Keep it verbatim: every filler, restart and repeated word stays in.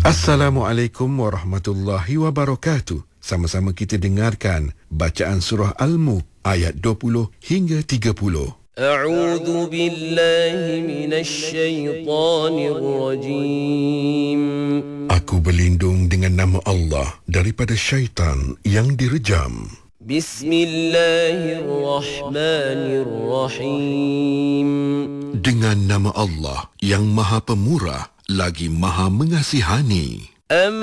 Assalamualaikum warahmatullahi wabarakatuh. Sama-sama kita dengarkan bacaan surah Al-Mulk ayat dua puluh hingga tiga puluh. A'udzu billahi minasy syaithanir rajim. Aku berlindung dengan nama Allah daripada syaitan yang direjam. Bismillahirrahmanirrahim. Dengan nama Allah yang Maha Pemurah lagi Maha Mengasihani. Am